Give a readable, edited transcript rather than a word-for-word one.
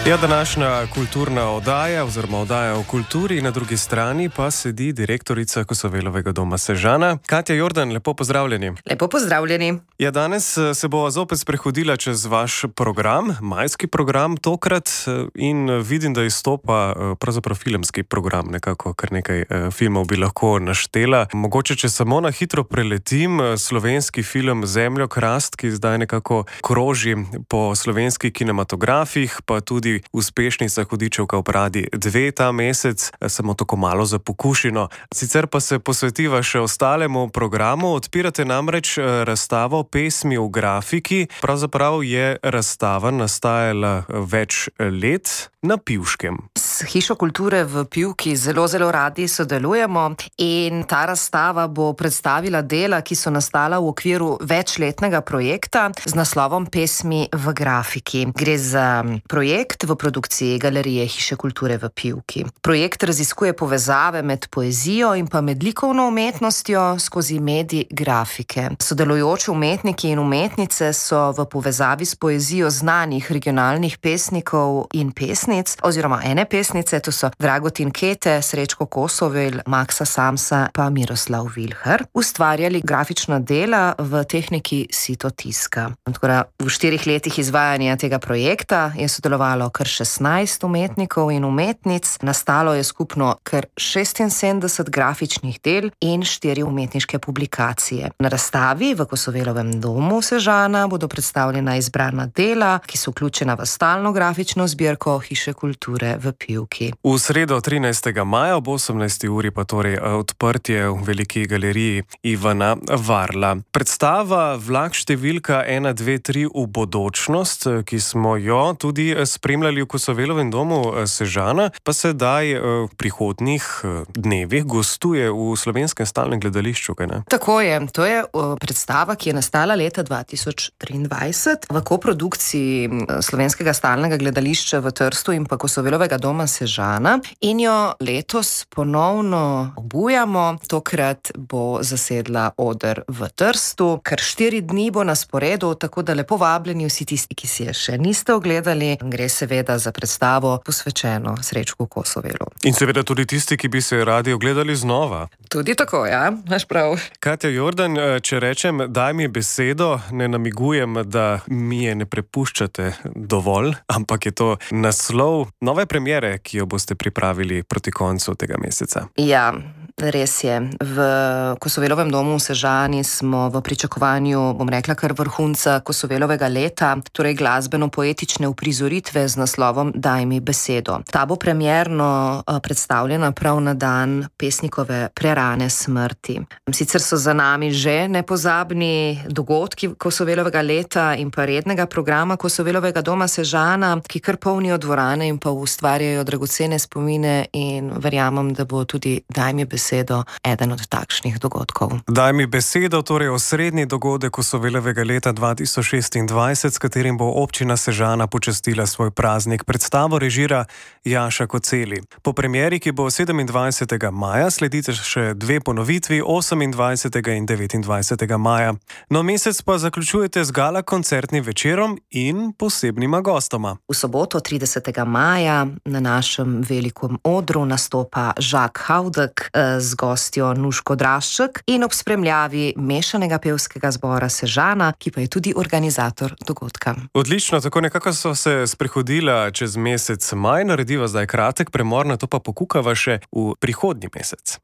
Ja, današnja kulturna oddaja oziroma oddaja o kulturi, na drugi strani pa sedi direktorica Kosovelovega doma Sežana. Katja Jordan, lepo pozdravljeni. Lepo pozdravljeni. Ja, danes se bova zopet sprehodila čez vaš program, majski program tokrat, in vidim, da izstopa pravzaprav filmski program, nekako kar nekaj filmov bi lahko naštela. Mogoče, če samo na hitro preletim, slovenski film Zemljokrast, ki zdaj nekako kroži po slovenskih kinematografih, pa tudi uspešnica Hudičevka v Pradi 2 ta mesec, samo tako malo za pokušino. Sicer pa se posvetiva še ostalemu programu, odpirate namreč razstavo Pesmi v grafiki. Pravzaprav je razstava nastajala več let na Pivškem. S Hišo kulture v Pivki zelo radi sodelujemo in ta razstava bo predstavila dela, ki so nastala v okviru večletnega projekta z naslovom Pesmi v grafiki. Gre za projekt v produkciji Galerije Hiše kulture v Pivki. Projekt raziskuje povezave med poezijo in pa med likovno umetnostjo skozi medij grafike. Sodelujoči umetniki in umetnice so v povezavi s poezijo znanih regionalnih pesnikov in pesnic, oziroma ene pesnice, to so Dragutin Kete, Srečko Kosovel, Maksa Samsa pa Miroslav Vilhar, ustvarjali grafična dela v tehniki sitotiska. Tako da v 4 letih izvajanja tega projekta je sodelovalo kar 16 umetnikov in umetnic, nastalo je skupno kar 76 grafičnih del in 4 umetniške publikacije. Na razstavi v Kosovelovem domu Sežana bodo predstavljena izbrana dela, ki so vključena v stalno grafično zbirko Hiše kulture v Pivki. V sredo 13. maja ob 18. uri pa torej odprtje v veliki galeriji Ivana Varla. Predstava Vlak številka 1, 2, 3 v bodočnost, ki smo jo tudi spremljali v Kosovelovem domu Sežana, pa sedaj v prihodnjih dnevih gostuje v Slovenskem stalnem gledališču, kaj ne? Tako je, to je predstava, ki je nastala leta 2023 v koprodukciji Slovenskega stalnega gledališča v Trstu in pa Kosovelovega doma Sežana in jo letos ponovno obujamo. Tokrat bo zasedla oder v Trstu, kar 4 dni bo na sporedu, tako da lepo vabljeni vsi tisti, ki si je še niste ogledali. Gre seveda za predstavo posvečeno Srečku Kosovelu. In seveda tudi tisti, ki bi se radi ogledali znova. Tudi tako, ja, imaš prav. Katja Jordan, če rečem, daj mi besedo, ne namigujem, da mi je ne prepuščate dovolj, ampak je to naslov nove premiere, ki jo boste pripravili proti koncu tega meseca. Ja, res je. V Kosovelovem domu v Sežani smo v pričakovanju, bom rekla, kar vrhunca Kosovelovega leta, torej glasbeno-poetične uprizoritve z naslovom Daj mi besedo. Ta bo premierno predstavljena prav na dan pesnikove prerane smrti. Sicer so za nami že nepozabni dogodki Kosovelovega leta in pa rednega programa Kosovelovega doma Sežana, ki kar polnijo dvorane in pa ustvarjajo dragocene spomine, in verjamem, da bo tudi Daj mi besedo eden od takšnih dogodkov. Daj mi besedo, torej osrednji dogodek Kosovelovega leta 2026, s katerim bo občina Sežana počastila svoj praznik. Predstavo režira Jaša Koceli. Po premieri, ki bo 27. maja, sledite še 2 ponovitvi, 28. in 29. maja. No, mesec pa zaključujete z gala koncertnim večerom in posebnima gostoma. V soboto 30. maja na našem velikem odru nastopa Žak Haudek z gostjo Nuško Drašček in ob spremljavi mešanega pevskega zbora Sežana, ki pa je tudi organizator dogodka. Odlično, tako nekako so se sprehodila čez mesec maj, narediva zdaj kratek premor, nato pa pokukava še v prihodnji mesec.